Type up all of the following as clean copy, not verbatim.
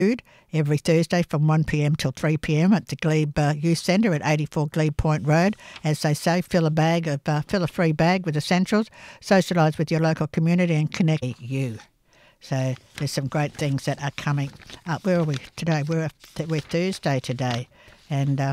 food every Thursday from 1pm till 3pm at the Glebe Youth Centre at 84 Glebe Point Road. As they say, fill a free bag with essentials, socialise with your local community and connect you. So there's some great things that are coming up. Where are we today? We're Thursday today, and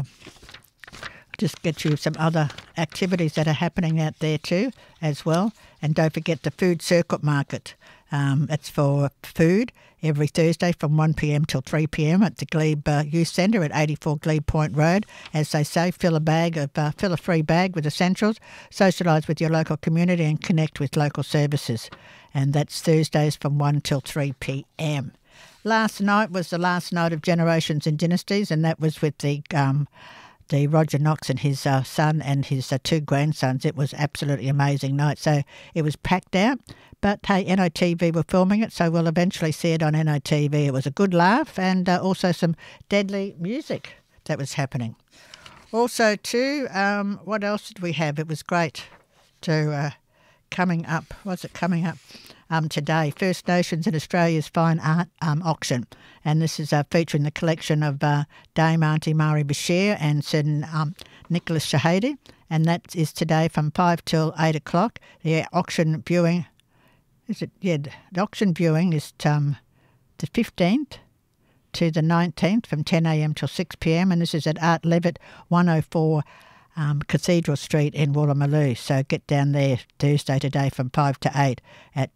just get you some other activities that are happening out there too as well. And don't forget the food circuit market. It's for food every Thursday from 1pm till 3pm at the Glebe Youth Centre at 84 Glebe Point Road. As they say, fill a free bag with essentials, socialise with your local community and connect with local services. And that's Thursdays from 1 till 3pm. Last night was the last night of Generations and Dynasties, and that was with the Roger Knox and his son and his two grandsons. It was absolutely amazing night. So it was packed out. But hey, NOTV were filming it, so we'll eventually see it on NOTV. It was a good laugh and also some deadly music that was happening. Also too, what else did we have? It was great to coming up. What's it coming up? Today, First Nations in Australia's Fine Art Auction. And this is featuring the collection of Dame Auntie Mari Bashir and Sir Nicholas Shahady. And that is today from 5 till 8 o'clock. The auction viewing, the auction viewing is the 15th to the 19th from 10am till 6pm. And this is at Art Levitt 104 Cathedral Street in Woolloomooloo. So get down there Thursday today from 5 to 8 at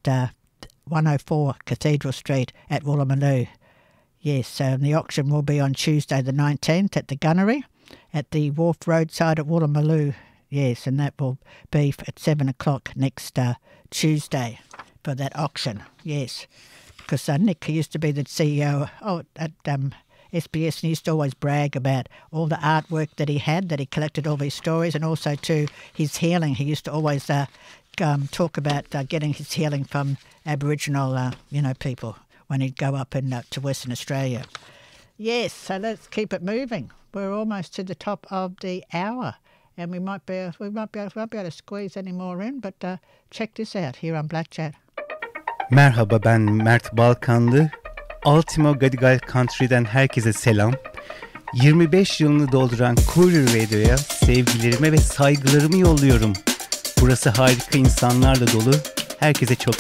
104 Cathedral Street at Woolloomooloo. Yes, the auction will be on Tuesday the 19th at the Gunnery at the Wharf Roadside at Woolloomooloo. Yes, and that will be at 7 o'clock next Tuesday for that auction. Yes, because Nick, he used to be the CEO at SBS, and he used to always brag about all the artwork that he had, that he collected all these stories, and also too his healing. He used to always talk about getting his healing from Aboriginal, people when he'd go up to Western Australia. Yes, so let's keep it moving. We're almost to the top of the hour, and we won't be able to squeeze any more in. But check this out here on Black Chat. Merhaba, ben Mert Balkanlı. Ultimo Gadigal Country'den herkese selam. 25 yılını dolduran Courier Radio'ya sevgilerimi ve saygılarımı yolluyorum. Burası harika insanlarla dolu. Herkese çok